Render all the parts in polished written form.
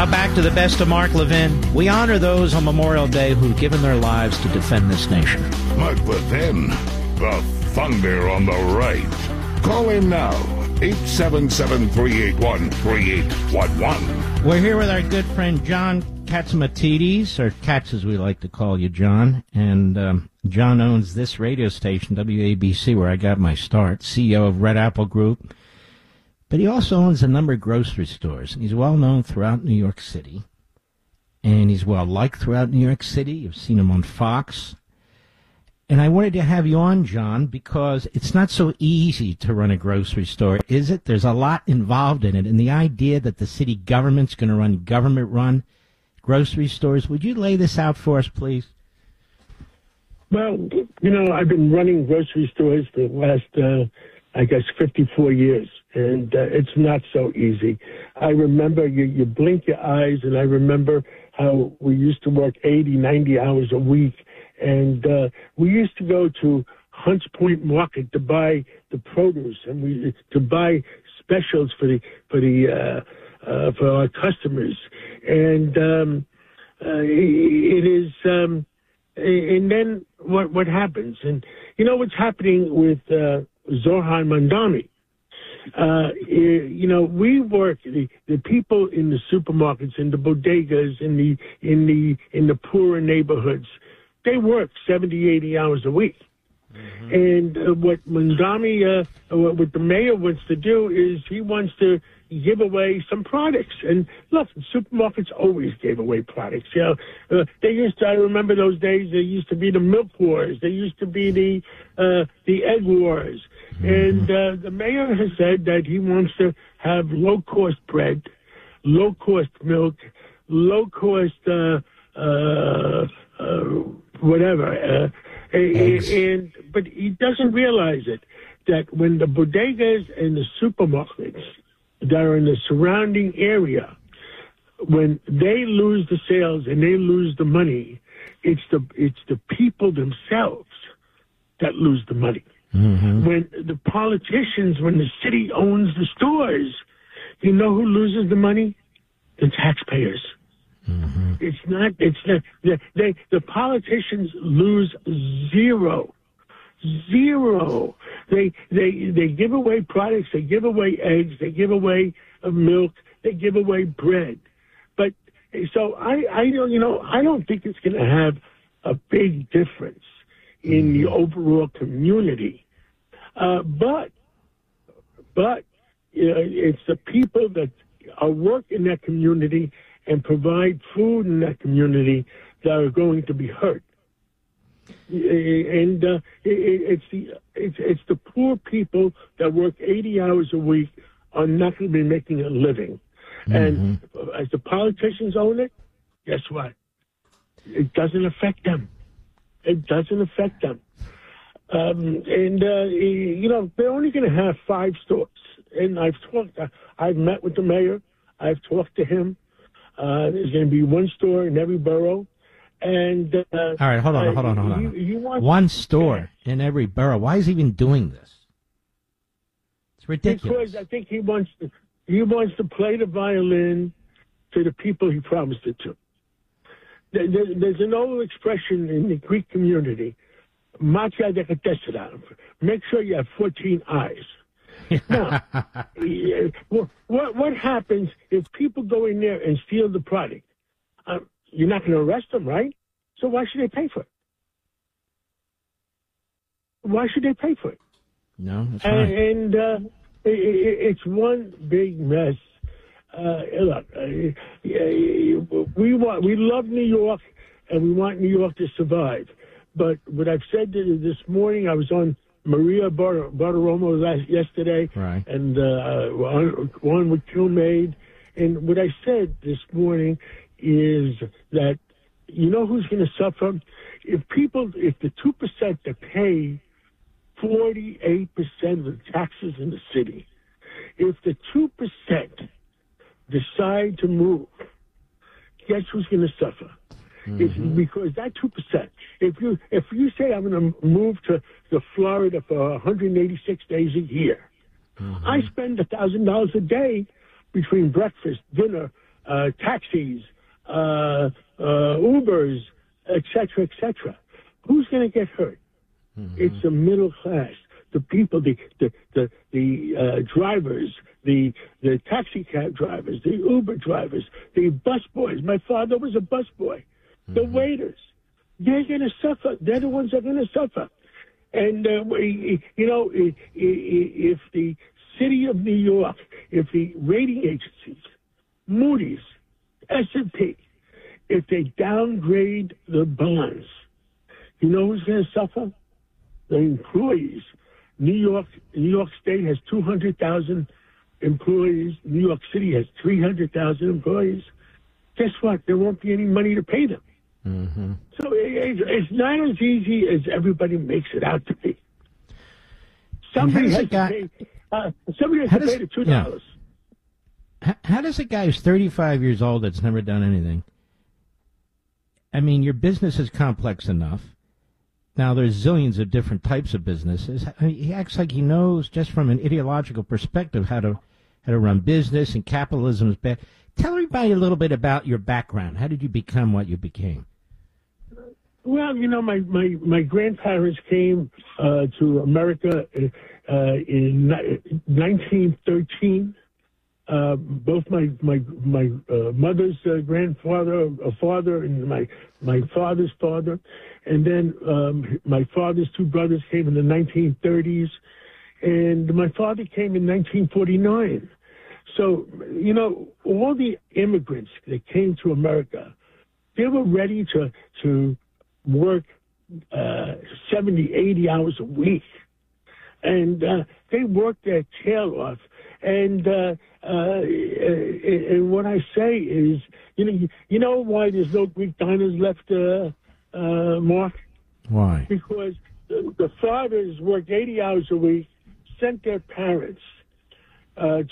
Now back to the best of Mark Levin. We honor those on Memorial Day who've given their lives to defend this nation. Mark Levin, the thunder on the right. Call in now, 877-381-3811. We're here with our good friend John Catsimatidis, or Katz as we like to call you, John. And John owns this radio station, WABC, where I got my start, CEO of Red Apple Group. But he also owns a number of grocery stores, and he's well known throughout New York City. And he's well liked throughout New York City. You've seen him on Fox. And I wanted to have you on, John, because it's not so easy to run a grocery store, is it? There's a lot involved in it. And the idea that the city government's going to run government-run grocery stores, would you lay this out for us, please? Well, you know, I've been running grocery stores for the last, 54 years. And it's not so easy. I remember you blink your eyes, and I remember how we used to work 80, 90 hours a week. And we used to go to Hunts Point Market to buy the produce, and to buy specials for our customers. And it is, and then what happens? And you know what's happening with Zohar Mamdani? You know, we work the people in the supermarkets, in the bodegas, in the poorer neighborhoods. They work 70, 80 hours a week. Mm-hmm. And what Mamdani, what the mayor wants to do is he wants to give away some products. And look, supermarkets always gave away products. You know, I remember those days. There used to be the milk wars. There used to be the egg wars. Mm-hmm. And the mayor has said that he wants to have low-cost bread, low-cost milk, low-cost whatever. But he doesn't realize it, that when the bodegas and the supermarkets that are in the surrounding area, when they lose the sales and they lose the money, it's the people themselves that lose the money. Mm-hmm. When the politicians, when the city owns the stores, you know who loses the money? The taxpayers. Mm-hmm. The politicians lose zero. They give away products, they give away eggs, they give away milk, they give away bread. But so I don't think it's going to have a big difference in the overall community. But it's the people that work in that community and provide food in that community that are going to be hurt. And it's the poor people that work 80 hours a week are not going to be making a living. Mm-hmm. And as the politicians own it, guess what? It doesn't affect them. It doesn't affect them. You know, they're only going to have 5 stores. And I've met with the mayor. I've talked to him. There's going to be 1 store in every borough. And all right, hold on. You want 1 store in every borough. Why is he even doing this? It's ridiculous. Because I think he wants to play the violin to the people he promised it to. There's an old expression in the Greek community, "Matia dekatesera." Make sure you have 14 eyes. Now, what happens if people go in there and steal the product? You're not going to arrest them, right? So why should they pay for it? Why should they pay for it? No, that's right. And it's one big mess. Look, we love New York, and we want New York to survive. But what I've said this morning, I was on Maria Bartiromo yesterday, right, and on with Kilmaid. And what I said this morning is that, you know who's going to suffer? If the 2% that pay 48% of the taxes in the city, if the 2% decide to move, guess who's going to suffer? Mm-hmm. It's because that 2%, if you say I'm going to move to Florida for 186 days a year, mm-hmm. I spend $1,000 a day between breakfast, dinner, taxis, Ubers, etc., etc. Who's going to get hurt? Mm-hmm. It's the middle class, the people, the drivers, the taxi cab drivers, the Uber drivers, the bus boys. My father was a bus boy. Mm-hmm. The waiters. They're going to suffer. They're the ones that are going to suffer. And, if the city of New York, if the rating agencies, Moody's, S&P, if they downgrade the bonds, you know who's going to suffer? The employees. New York State has 200,000 employees. New York City has 300,000 employees. Guess what? There won't be any money to pay them. Mm-hmm. So it's not as easy as everybody makes it out to be. Somebody has to pay the $2. Yeah. How does a guy who's 35 years old that's never done anything? I mean, your business is complex enough. Now, there's zillions of different types of businesses. I mean, he acts like he knows, just from an ideological perspective, how to run business, and capitalism is bad. Tell everybody a little bit about your background. How did you become what you became? Well, my grandparents came to America in 1913. Both my mother's grandfather, a father, and my father's father, and then my father's two brothers came in the 1930s, and my father came in 1949. So, all the immigrants that came to America, they were ready to work 70, 80 hours a week. And they worked their tail off. And what I say is, you know why there's no Greek diners left, Mark? Why? Because the fathers worked 80 hours a week, sent their parents they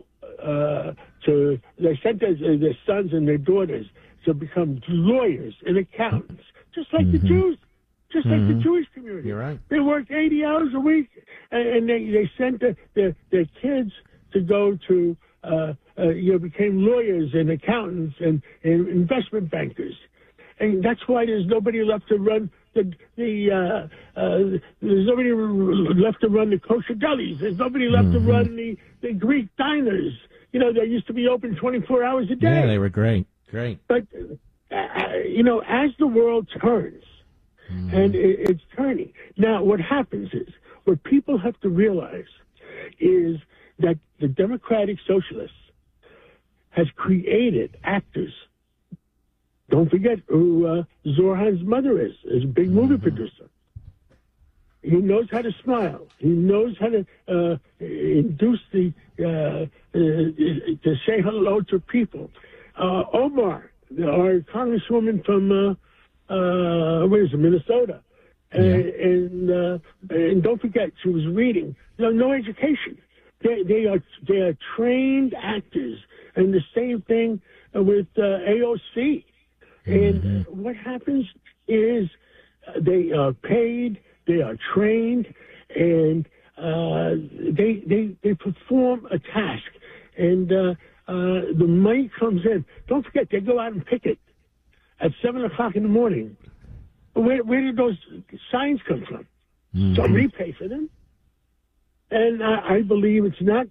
sent their sons and their daughters to become lawyers and accountants, just like the Jews, just like the Jewish community. You're right. They worked 80 hours a week, and they sent their kids to go to, became lawyers and accountants and investment bankers. And that's why there's nobody left to run there's nobody left to run the kosher delis. There's nobody left to run the Greek diners. They used to be open 24 hours a day. Yeah, they were great. Great. But, as the world turns, and it's turning. Now, what happens is, what people have to realize is that the Democratic Socialists has created actors. Don't forget who Zorhan's mother is a big movie producer. He knows how to smile. He knows how to induce to say hello to people. Omar, our congresswoman from Minnesota, and don't forget she was reading. No education. They are trained actors, and the same thing with AOC. And what happens is they are paid, they are trained, and they perform a task. And the money comes in. Don't forget, they go out and picket at 7 o'clock in the morning. Where did those signs come from? Somebody pay for them. And I believe it's not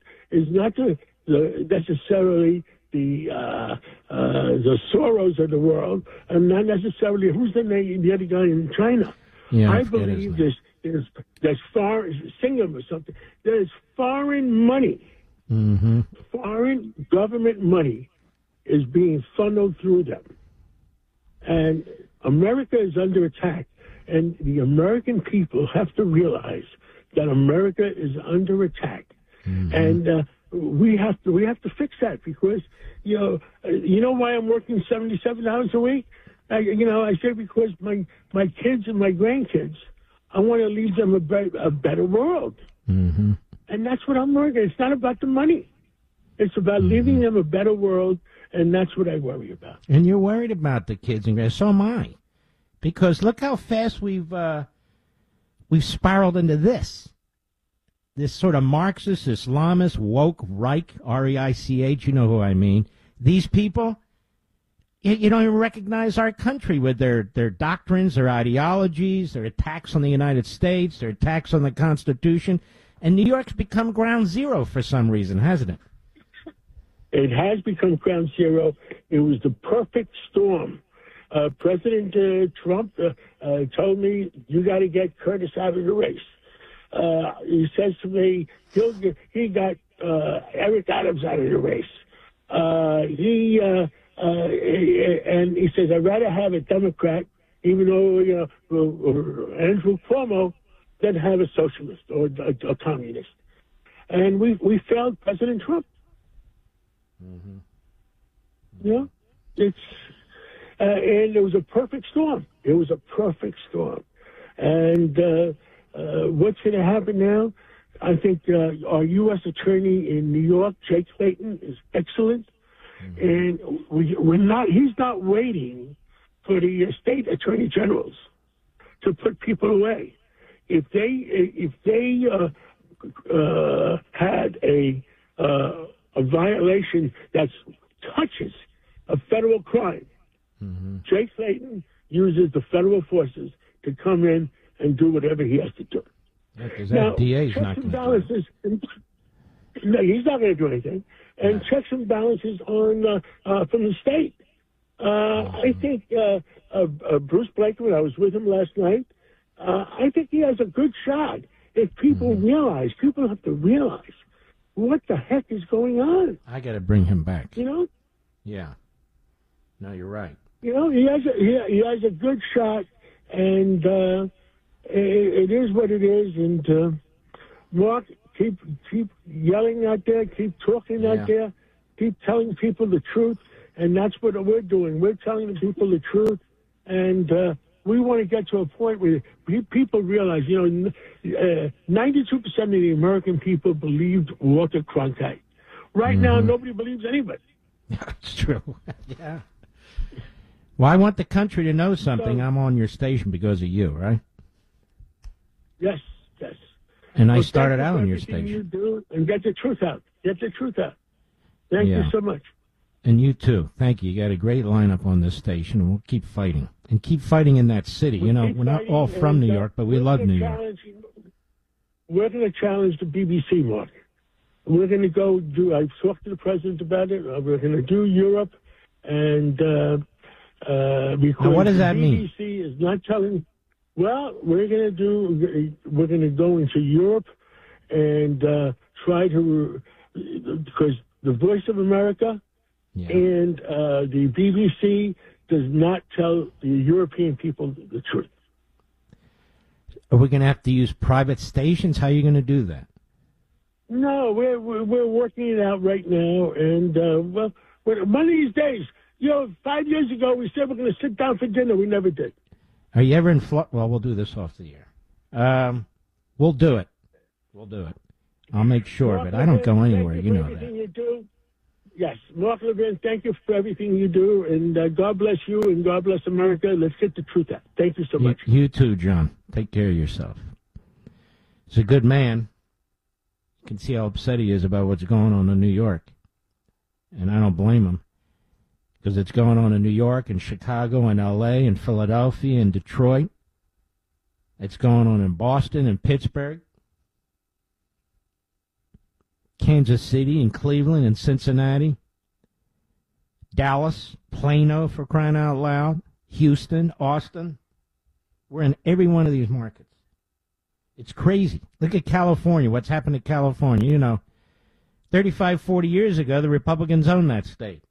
necessarily the Soros of the world, and not necessarily who's the other guy in China. Yeah, I believe there's foreign Singham or something. There's foreign money, foreign government money is being funneled through them, and America is under attack. And the American people have to realize that America is under attack, and we have to fix that, because you know why I'm working 77 hours a week. I say because my kids and my grandkids, I want to leave them a better world, and that's what I'm working. It's not about the money; it's about leaving them a better world, and that's what I worry about. And you're worried about the kids and grandkids. So am I, because look how fast we've spiraled into this sort of Marxist, Islamist, woke, Reich, R-E-I-C-H, you know who I mean. these people, you don't even recognize our country with their doctrines, their ideologies, their attacks on the United States, their attacks on the Constitution. And New York's become ground zero for some reason, hasn't it? It has become ground zero. It was the perfect storm. President Trump told me, you got to get Curtis out of the race. He says to me, he got Eric Adams out of the race. And he says, I'd rather have a Democrat, even though, Andrew Cuomo, than have a socialist or a communist. And we failed President Trump. Mm-hmm. It's and it was a perfect storm. It was a perfect storm. And what's going to happen now? I think our U.S. attorney in New York, Jake Clayton, is excellent. And he's not waiting for the state attorney generals to put people away. If they had a violation that touches a federal crime, Jake Clayton uses the federal forces to come in and do whatever he has to do. Because that DA's not going to do it. No, he's not going to do anything. And checks and balances on from the state. I think Bruce Blakeman, I was with him last night, I think he has a good shot if people people have to realize what the heck is going on. I got to bring him back. Yeah. No, you're right. He has a good shot, and it is what it is. And Mark, keep yelling out there, keep talking out there, keep telling people the truth, and that's what we're doing. We're telling the people the truth, and we want to get to a point where people realize, 92% of the American people believed Walter Cronkite. Right now, nobody believes anybody. That's true. Yeah. Well, I want the country to know something. I'm on your station because of you, right? Yes. And I started out on your station. You do, and get the truth out. Thank you so much. And you too. Thank you. You got a great lineup on this station, and we'll keep fighting. And keep fighting in that city. We're not all from New York, but we love New York. We're going to challenge the BBC, Mark. We're going to go I've talked to the president about it. We're going to do Europe, and because what does that mean? The BBC is not telling. Well, we're going to go into Europe and try to, because the Voice of America and the BBC does not tell the European people the truth. Are we going to have to use private stations? How are you going to do that? No, we're working it out right now, and one of these days, 5 years ago we said we're going to sit down for dinner. We never did. Are you ever in Florida? Well, we'll do this off the air. We'll do it. I'll make sure of it. I don't go anywhere. You know that. You do. Yes, Mark Levin, thank you for everything you do, and God bless you, and God bless America. Let's get the truth out. Thank you so much. You too, John. Take care of yourself. He's a good man. You can see how upset he is about what's going on in New York. And I don't blame him. Because it's going on in New York and Chicago and L.A. and Philadelphia and Detroit. It's going on in Boston and Pittsburgh, Kansas City and Cleveland and Cincinnati, Dallas, Plano, for crying out loud, Houston, Austin. We're in every one of these markets. It's crazy. Look at California. What's happened to California? 35, 40 years ago, the Republicans owned that state.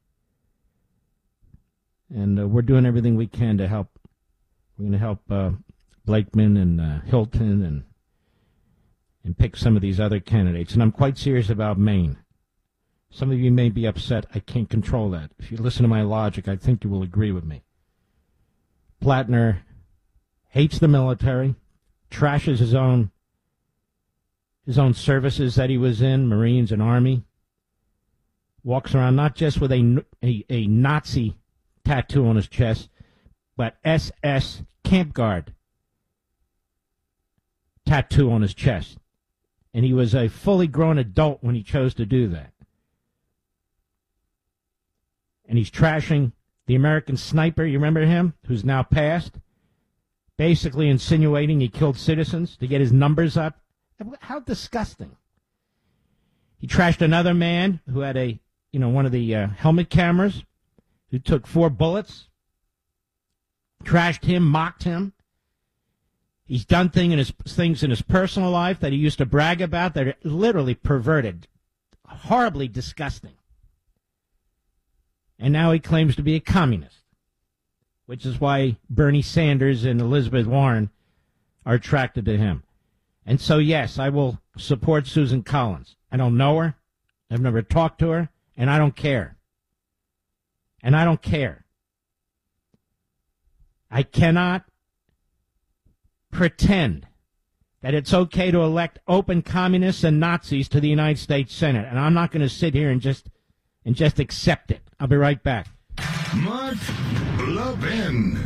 And we're doing everything we can to help. We're going to help Blakeman and Hilton and pick some of these other candidates. And I'm quite serious about Maine. Some of you may be upset. I can't control that. If you listen to my logic, I think you will agree with me. Plattner hates the military, trashes his own services that he was in, Marines and Army, walks around not just with a Nazi tattoo on his chest, but SS Camp Guard tattoo on his chest. And he was a fully grown adult when he chose to do that. and he's trashing the American sniper, you remember him, who's now passed, basically insinuating he killed citizens to get his numbers up. How disgusting. He trashed another man who had one of the helmet cameras, who took 4 bullets, trashed him, mocked him. He's done things in his personal life that he used to brag about that are literally perverted, horribly disgusting. And now he claims to be a communist, which is why Bernie Sanders and Elizabeth Warren are attracted to him. And so, yes, I will support Susan Collins. I don't know her. I've never talked to her, and I don't care. And I don't care. I cannot pretend that it's okay to elect open communists and Nazis to the United States Senate, and I'm not going to sit here and just accept it. I'll be right back. Mark Levin.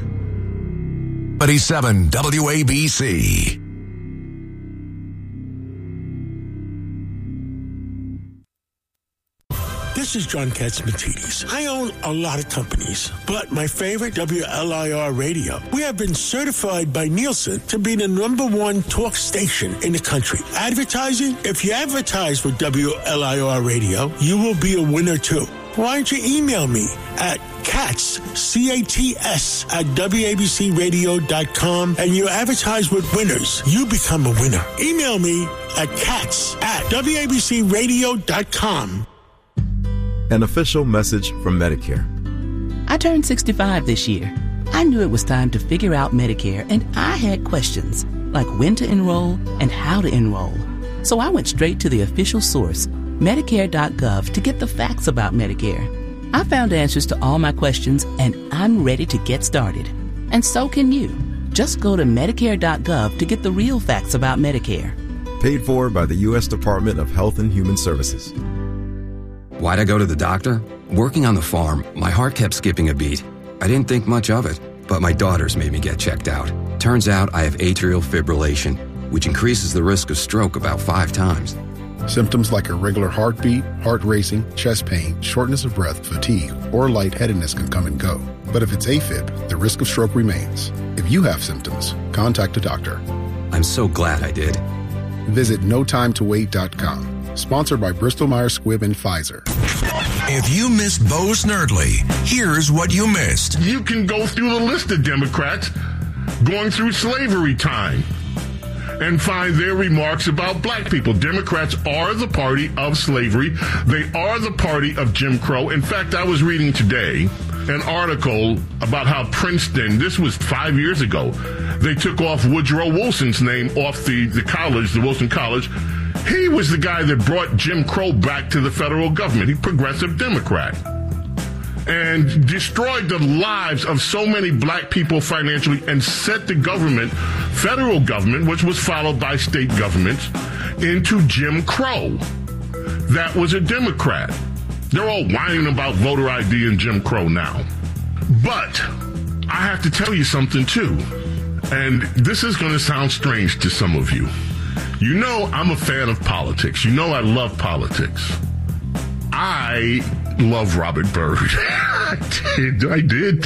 27 WABC. This is John Catsimatidis. I own a lot of companies, but my favorite, WLIR Radio, we have been certified by Nielsen to be the #1 talk station in the country. Advertising? If you advertise with WLIR Radio, you will be a winner too. Why don't you email me at Katz, C-A-T-S, at WABCRadio.com, and you advertise with winners. You become a winner. Email me at Katz at WABCRadio.com. An official message from Medicare. I turned 65 this year. I knew it was time to figure out Medicare, and I had questions, like when to enroll and how to enroll. So I went straight to the official source, Medicare.gov, to get the facts about Medicare. I found answers to all my questions, and I'm ready to get started. And so can you. Just go to Medicare.gov to get the real facts about Medicare. Paid for by the U.S. Department of Health and Human Services. Why'd I go to the doctor? Working on the farm, my heart kept skipping a beat. I didn't think much of it, but my daughters made me get checked out. Turns out I have atrial fibrillation, which increases the risk of stroke about 5 times. Symptoms like irregular heartbeat, heart racing, chest pain, shortness of breath, fatigue, or lightheadedness can come and go. But if it's AFib, the risk of stroke remains. If you have symptoms, contact a doctor. I'm so glad I did. Visit NoTimeToWait.com. Sponsored by Bristol-Myers Squibb and Pfizer. If you missed Bo Snerdley, here's what you missed. You can go through the list of Democrats going through slavery time and find their remarks about black people. Democrats are the party of slavery. They are the party of Jim Crow. In fact, I was reading today an article about how Princeton, this was 5 years ago, they took off Woodrow Wilson's name off the college, the Wilson College. He was the guy that brought Jim Crow back to the federal government. He's a progressive Democrat. And destroyed the lives of so many black people financially and set the government, federal government, which was followed by state governments, into Jim Crow. That was a Democrat. They're all whining about voter ID and Jim Crow now. But I have to tell you something, too. And this is going to sound strange to some of you. You know I'm a fan of politics. You know I love politics. I love Robert Byrd. I did.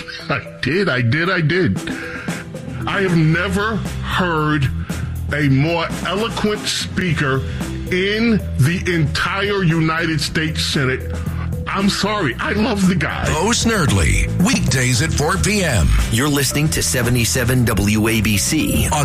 I have never heard a more eloquent speaker in the entire United States Senate. I'm sorry. I love the guy. Bo Snerdley, weekdays at 4 p.m. You're listening to 77 WABC.